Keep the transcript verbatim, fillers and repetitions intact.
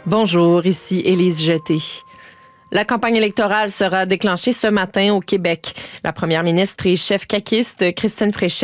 Bonjour, ici Élise Jeté. La campagne électorale sera déclenchée ce matin au Québec. La première ministre et chef caquiste, Christine Fréchette,